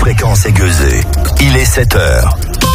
Fréquence Aiguezée. Il est 7h.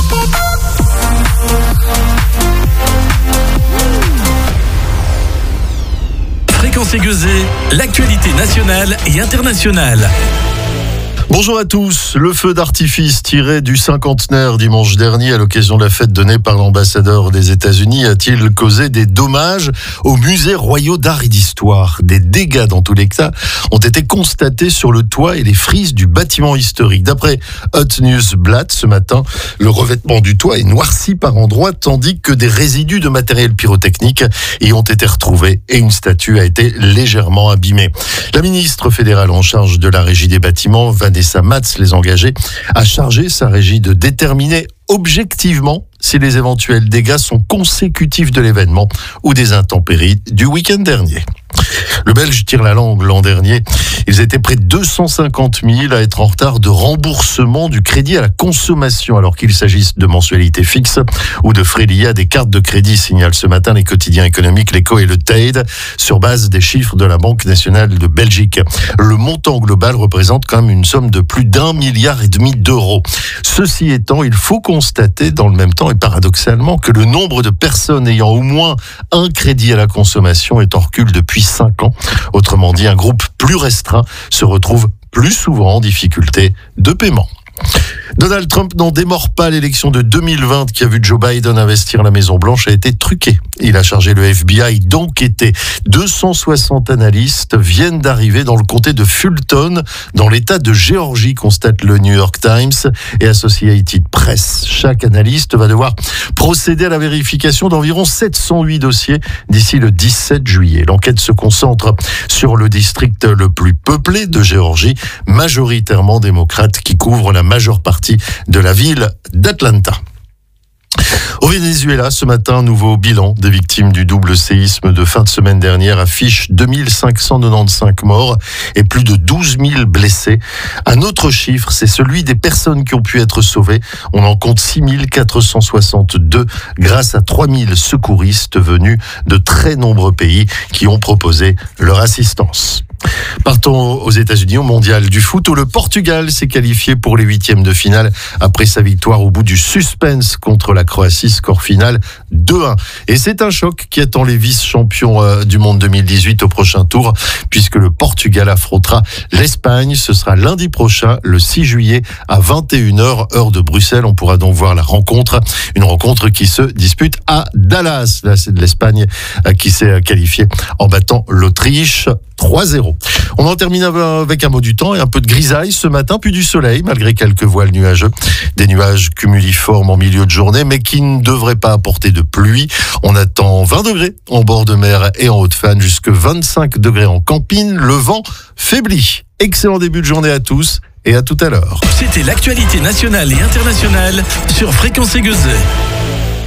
Fréquence Aiguezée, l'actualité nationale et internationale. Bonjour à tous. Le feu d'artifice tiré du cinquantenaire dimanche dernier à l'occasion de la fête donnée par l'ambassadeur des États-Unis a-t-il causé des dommages au musée royaux d'art et d'histoire? Des dégâts dans tous les cas ont été constatés sur le toit et les frises du bâtiment historique. D'après Hot News Blatt ce matin, le revêtement du toit est noirci par endroits tandis que des résidus de matériel pyrotechnique y ont été retrouvés et une statue a été légèrement abîmée. La ministre fédérale en charge de la régie des bâtiments, Vanessa Matz, les engagés, a chargé sa régie de déterminer objectivement si les éventuels dégâts sont consécutifs de l'événement ou des intempéries du week-end dernier. Le Belge tire la langue l'an dernier. Ils étaient près de 250 000 à être en retard de remboursement du crédit à la consommation, alors qu'il s'agisse de mensualités fixes ou de frais liés à des cartes de crédit, signalent ce matin les quotidiens économiques L'Echo et le Teide, sur base des chiffres de la Banque nationale de Belgique. Le montant global représente quand même une somme de plus d'1,5 milliard d'euros. Ceci étant, il faut constater dans le même temps et paradoxalement que le nombre de personnes ayant au moins un crédit à la consommation est en recul depuis 5 ans. Autrement dit, un groupe plus restreint se retrouve plus souvent en difficulté de paiement. Donald Trump n'en démord pas. L'élection de 2020 qui a vu Joe Biden investir la Maison-Blanche a été truquée. Il a chargé le FBI d'enquêter. 260 analystes viennent d'arriver dans le comté de Fulton, dans l'État de Géorgie, constate le New York Times et Associated Press. Chaque analyste va devoir procéder à la vérification d'environ 708 dossiers d'ici le 17 juillet. L'enquête se concentre sur le district le plus peuplé de Géorgie, majoritairement démocrate, qui couvre la majeure partie de la ville d'Atlanta. Au Venezuela, ce matin, nouveau bilan des victimes du double séisme de fin de semaine dernière affiche 2595 morts et plus de 12 000 blessés. Un autre chiffre, c'est celui des personnes qui ont pu être sauvées. On en compte 6 462 grâce à 3 000 secouristes venus de très nombreux pays qui ont proposé leur assistance. Partons aux États-Unis, au mondial du foot, où le Portugal s'est qualifié pour les 8e de finale après sa victoire au bout du suspense contre la Croatie, score final 2-1. Et c'est un choc qui attend les vice-champions du monde 2018 au prochain tour, puisque le Portugal affrontera l'Espagne. Ce sera lundi prochain, le 6 juillet, à 21h, heure de Bruxelles. On pourra donc voir la rencontre, une rencontre qui se dispute à Dallas. Là, c'est de l'Espagne qui s'est qualifiée en battant l'Autriche 3-0. On en termine avec un mot du temps et un peu de grisaille ce matin, puis du soleil, malgré quelques voiles nuageux. Des nuages cumuliformes en milieu de journée, mais qui ne devraient pas apporter de pluie. On attend 20 degrés en bord de mer et en Haute-Fagne, jusque 25 degrés en Campine. Le vent faiblit. Excellent début de journée à tous et à tout à l'heure. C'était l'actualité nationale et internationale sur Fréquence Aiguezée.